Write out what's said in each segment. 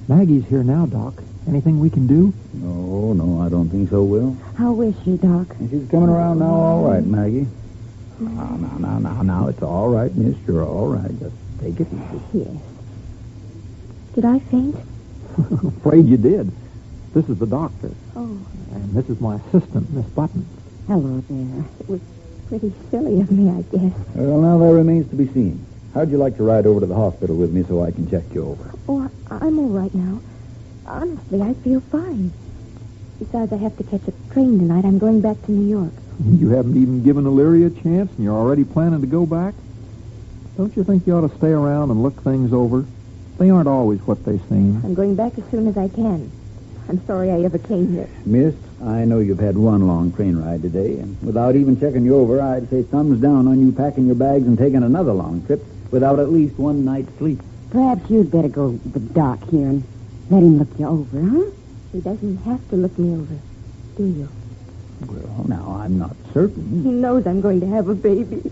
Maggie's here now, Doc. Anything we can do? No, I don't think so, Will. How is she, Doc? She's coming around now, all right, Maggie. Now, it's all right, miss. You're all right. Just take it easy. Yes. Did I faint? Afraid you did. This is the doctor. Oh. And this is my assistant, Miss Button. Hello there. It was pretty silly of me, I guess. Well, now that remains to be seen. How'd you like to ride over to the hospital with me so I can check you over? Oh, I'm all right now. Honestly, I feel fine. Besides, I have to catch a train tonight. I'm going back to New York. You haven't even given Illyria a chance, and you're already planning to go back? Don't you think you ought to stay around and look things over? They aren't always what they seem. I'm going back as soon as I can. I'm sorry I ever came here. Miss, I know you've had one long train ride today, and without even checking you over, I'd say thumbs down on you packing your bags and taking another long trip without at least one night's sleep. Perhaps you'd better go with Doc here and let him look you over, huh? He doesn't have to look me over, do you? Well, now, I'm not certain. He knows I'm going to have a baby.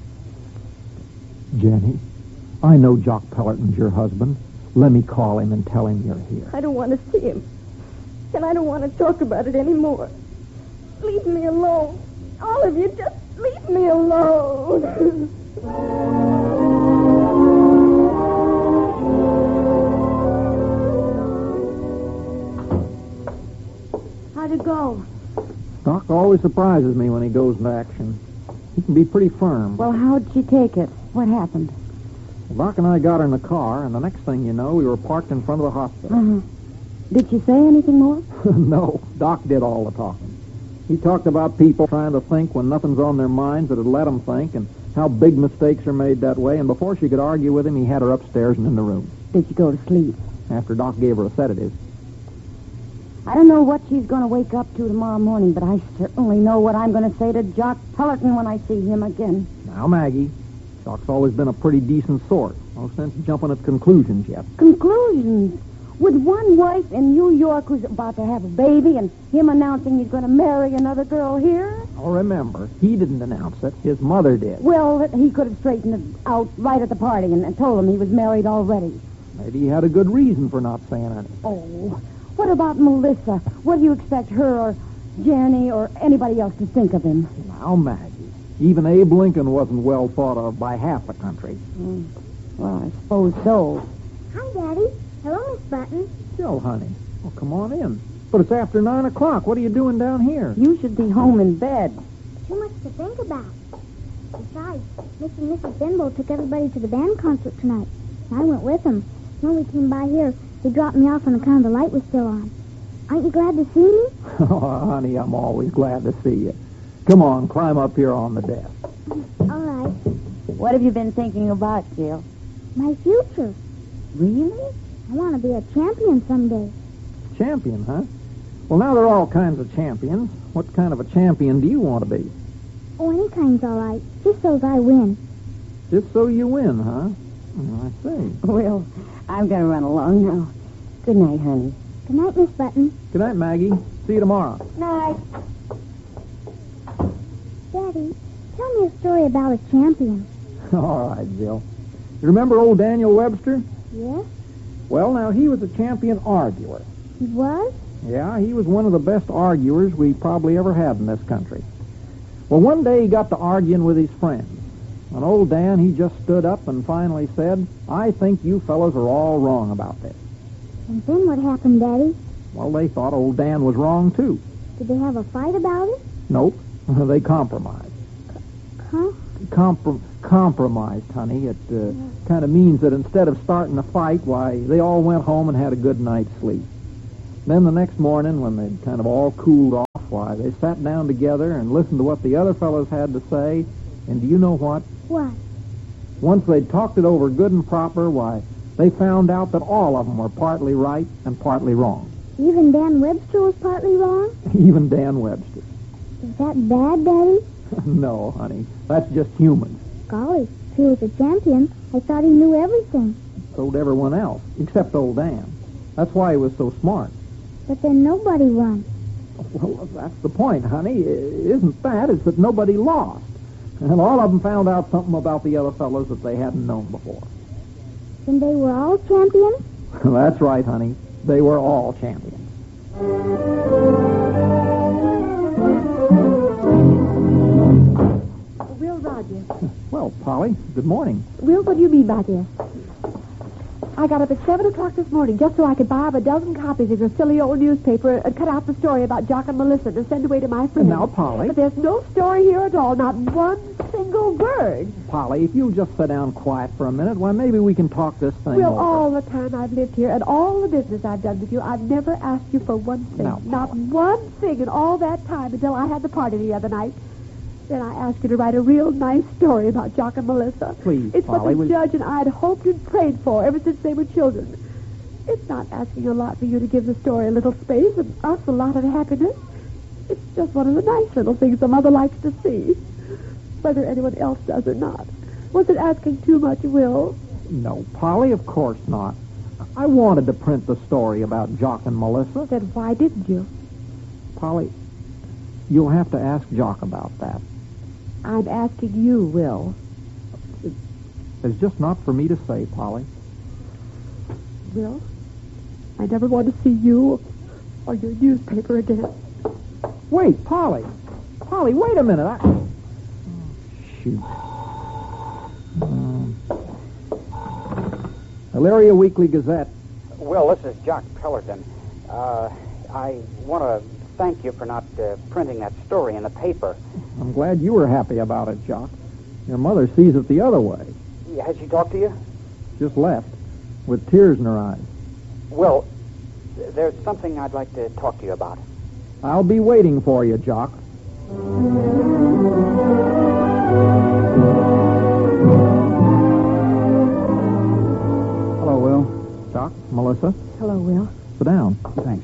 Jenny, I know Jock Pellerton's your husband. Let me call him and tell him you're here. I don't want to see him. And I don't want to talk about it anymore. Leave me alone. All of you, just leave me alone. How'd it go? Doc always surprises me when he goes into action. He can be pretty firm. Well, how'd she take it? What happened? Doc and I got her in the car, and the next thing you know, we were parked in front of the hospital. Uh-huh. Did she say anything more? No, Doc did all the talking. He talked about people trying to think when nothing's on their minds that'd let them think, and how big mistakes are made that way, and before she could argue with him, he had her upstairs and in the room. Did she go to sleep? After Doc gave her a sedative. I don't know what she's going to wake up to tomorrow morning, but I certainly know what I'm going to say to Jock Pellerton when I see him again. Now, Maggie, Doc's always been a pretty decent sort. No sense jumping at conclusions yet. Conclusions? With one wife in New York who's about to have a baby and him announcing he's going to marry another girl here? Oh, remember, he didn't announce it. His mother did. Well, he could have straightened it out right at the party and told him he was married already. Maybe he had a good reason for not saying anything. Oh, what about Melissa? What do you expect her or Jenny or anybody else to think of him? Now, Maggie, even Abe Lincoln wasn't well thought of by half the country. Well, I suppose so. Hi, Daddy. Hello, Miss Button. Still, honey. Well, come on in. But it's after 9 o'clock. What are you doing down here? You should be home in bed. Too much to think about. Besides, Mr. and Mrs. Benbow took everybody to the band concert tonight. I went with them. When we came by here, they dropped me off on account the light was still on. Aren't you glad to see me? Oh, honey, I'm always glad to see you. Come on, climb up here on the desk. All right. What have you been thinking about, Jill? My future. Really? I want to be a champion someday. Champion, huh? Well, now there are all kinds of champions. What kind of a champion do you want to be? Oh, any kind's all right. Just so's I win. Just so you win, huh? I see. Well, I'm going to run along now. Good night, honey. Good night, Miss Button. Good night, Maggie. See you tomorrow. Night. Daddy, tell me a story about a champion. All right, Jill. You remember old Daniel Webster? Yes? Well, now, he was a champion arguer. He was? Yeah, he was one of the best arguers we probably ever had in this country. Well, one day he got to arguing with his friends. And old Dan, he just stood up and finally said, I think you fellows are all wrong about this. And then what happened, Daddy? Well, they thought old Dan was wrong, too. Did they have a fight about it? Nope. They compromised. Huh? Compromised, honey. It kind of means that instead of starting a fight, why, they all went home and had a good night's sleep. Then the next morning, when they'd kind of all cooled off, why, they sat down together and listened to what the other fellows had to say. And do you know what? What? Once they'd talked it over good and proper, why, they found out that all of them were partly right and partly wrong. Even Dan Webster was partly wrong? Even Dan Webster. Is that bad, Daddy? No, honey. That's just human. Golly, if he was a champion, I thought he knew everything. So did everyone else, except old Dan. That's why he was so smart. But then nobody won. Well, that's the point, honey. Isn't that? It's that nobody lost. And all of them found out something about the other fellows that they hadn't known before. Then they were all champions? That's right, honey. They were all champions. Will Rogers. Well, Polly, good morning. Will, what do you mean by this? I got up at 7 o'clock this morning just so I could buy up a dozen copies of your silly old newspaper and cut out the story about Jock and Melissa to send away to my friends. Now, Polly. But there's no story here at all, not one single word. Polly, if you'll just sit down quiet for a minute, why, maybe we can talk this thing Will, over. all the time I've lived here and all the business I've done with you, I've never asked you for one thing. Now, Not one thing in all that time until I had the party the other night. Then I asked you to write a real nice story about Jock and Melissa. Please, It's Polly, what will the judge and I had hoped and prayed for ever since they were children. It's not asking a lot for you to give the story a little space and us a lot of happiness. It's just one of the nice little things a mother likes to see, whether anyone else does or not. Was it asking too much, Will? No, Polly, of course not. I wanted to print the story about Jock and Melissa. Then why didn't you? Polly, you'll have to ask Jock about that. I'm asking you, Will. It's just not for me to say, Polly. Will, I never want to see you or your newspaper again. Wait, Polly. Polly, wait a minute. Shoot. Elyria Weekly Gazette. Will, this is Jock Pellerton. I want to thank you for not printing that story in the paper. I'm glad you were happy about it, Jock. Your mother sees it the other way. Has she talked to you? Just left, with tears in her eyes. Will, there's something I'd like to talk to you about. I'll be waiting for you, Jock. Hello, Will. Jock, Melissa, Hello, Will. sit down. Thanks.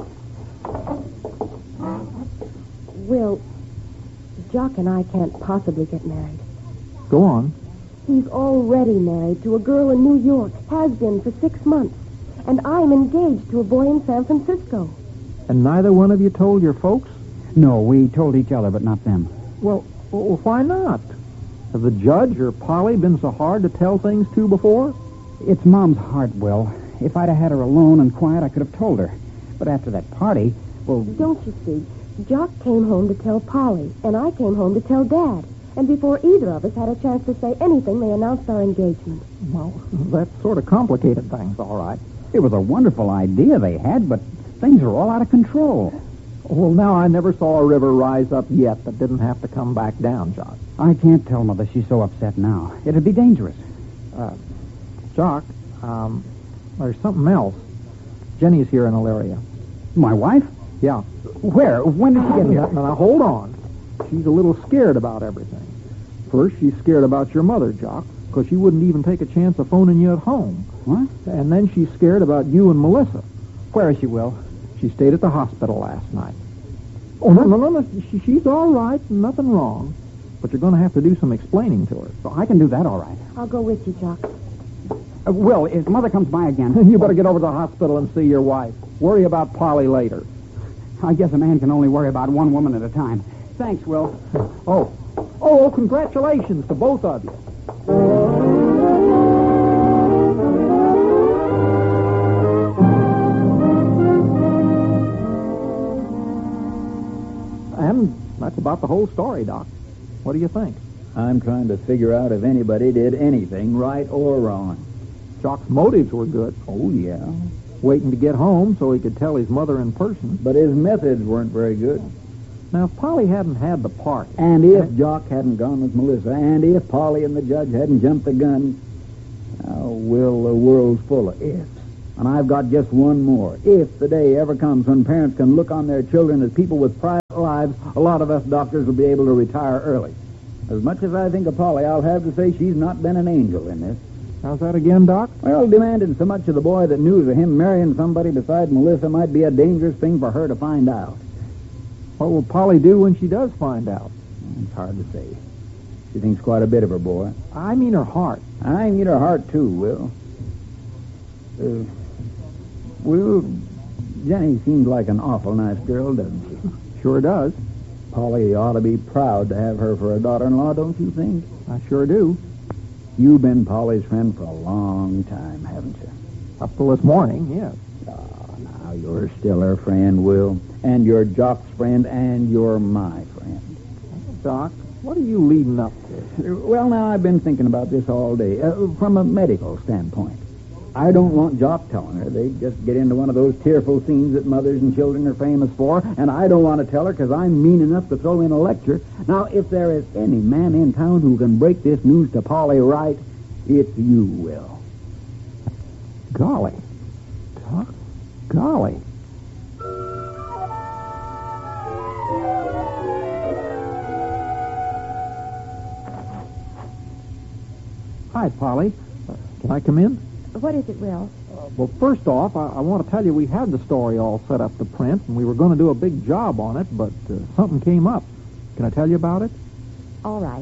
Will, Jock and I can't possibly get married. Go on. He's already married to a girl in New York, has been for 6 months. And I'm engaged to a boy in San Francisco. And neither one of you told your folks? No, we told each other, but not them. Well, why not? Have the judge or Polly been so hard to tell things to before? It's Mom's heart, Will. If I'd have had her alone and quiet, I could have told her. But after that party, well... Don't you see? Jock came home to tell Polly, and I came home to tell Dad. And before either of us had a chance to say anything, they announced our engagement. Well, that sort of complicated things, all right. It was a wonderful idea they had, but things are all out of control. Well, now I never saw a river rise up yet that didn't have to come back down, Jock. I can't tell Mother she's so upset now. It'd be dangerous. Jock, there's something else. Jenny's here in Elyria. My wife? Yeah. Where? When did she get here? Now, hold on. She's a little scared about everything. First, she's scared about your mother, Jock, because she wouldn't even take a chance of phoning you at home. What? And then she's scared about you and Melissa. Where is she, Will? She stayed at the hospital last night. Oh, no. She's all right. Nothing wrong. But you're going to have to do some explaining to her. So I can do that all right. I'll go with you, Jock. Will, if Mother comes by again... You better get over to the hospital and see your wife. Worry about Polly later. I guess a man can only worry about one woman at a time. Thanks, Will. Oh, congratulations to both of you. And that's about the whole story, Doc. What do you think? I'm trying to figure out if anybody did anything right or wrong. Jock's motives were good. Oh, yeah. Waiting to get home so he could tell his mother in person. But his methods weren't very good. Now, if Polly hadn't had the party... And if Jock hadn't gone with Melissa, and if Polly and the judge hadn't jumped the gun... Oh, Will, the world's full of ifs. And I've got just one more. If the day ever comes when parents can look on their children as people with private lives, a lot of us doctors will be able to retire early. As much as I think of Polly, I'll have to say she's not been an angel in this. How's that again, Doc? Well, demanding so much of the boy that news of him marrying somebody besides Melissa might be a dangerous thing for her to find out. What will Polly do when she does find out? It's hard to say. She thinks quite a bit of her boy. I mean her heart. I mean her heart, too, Will. Will, Jenny seems like an awful nice girl, doesn't she? Sure does. Polly ought to be proud to have her for a daughter-in-law, don't you think? I sure do. You've been Polly's friend for a long time, haven't you? Up till this morning, yes. Oh, now you're still her friend, Will. And you're Jock's friend, and you're my friend. Doc, what are you leading up to? Well, now, I've been thinking about this all day, from a medical standpoint. I don't want Jock telling her. They just get into one of those tearful scenes that mothers and children are famous for, and I don't want to tell her because I'm mean enough to throw in a lecture. Now, if there is any man in town who can break this news to Polly right, it's you, Will. Golly. Doc, golly. Hi, Polly. Can I come in? What is it, Will? Well, first off, I want to tell you we had the story all set up to print, and we were going to do a big job on it, but something came up. Can I tell you about it? All right.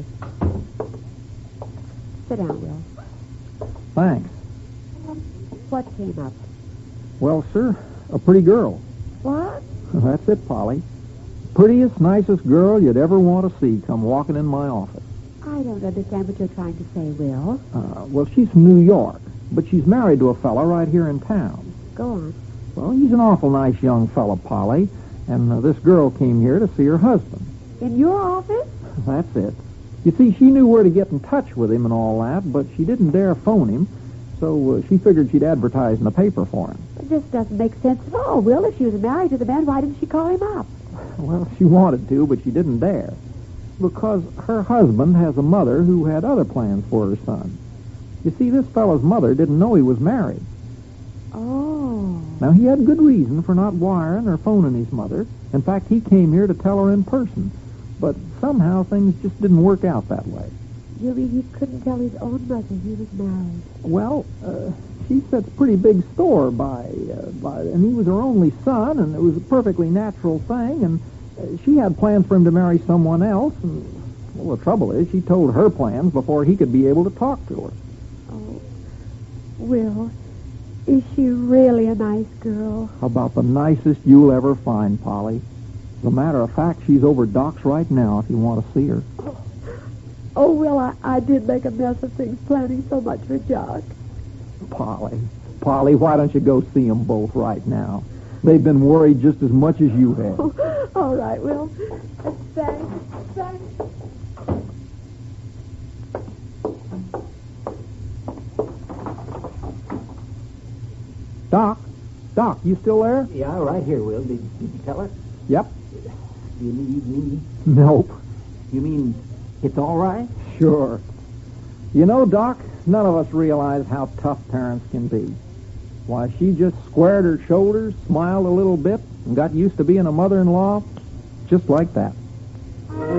Sit down, Will. Thanks. What came up? Well, sir, a pretty girl. What? That's it, Polly. Prettiest, nicest girl you'd ever want to see come walking in my office. I don't understand what you're trying to say, Will. Well, she's from New York, but she's married to a fella right here in town. Go on. Well, he's an awful nice young fella, Polly, and this girl came here to see her husband. In your office? That's it. You see, she knew where to get in touch with him and all that, but she didn't dare phone him, so she figured she'd advertise in the paper for him. This doesn't make sense at all, Will. If she was married to the man, why didn't she call him up? Well, she wanted to, but she didn't dare. Because her husband has a mother who had other plans for her son. You see, this fellow's mother didn't know he was married. Oh. Now, he had good reason for not wiring or phoning his mother. In fact, he came here to tell her in person. But somehow things just didn't work out that way. You mean he couldn't tell his own mother he was married? Well, she sets pretty big store by, and he was her only son, and it was a perfectly natural thing, and she had plans for him to marry someone else, and, well, the trouble is, she told her plans before he could be able to talk to her. Oh, Will, is she really a nice girl? About the nicest you'll ever find, Polly. As a matter of fact, she's over Doc's right now if you want to see her. Oh, Will, I did make a mess of things planning so much for Jock. Polly, why don't you go see them both right now? They've been worried just as much as you have. Oh, all right, Will. Thanks. Doc, you still there? Yeah, right here, Will. Did you tell her? Yep. You need me? Nope. You mean it's all right? Sure. You know, Doc, none of us realize how tough parents can be. Why, she just squared her shoulders, smiled a little bit, and got used to being a mother-in-law just like that.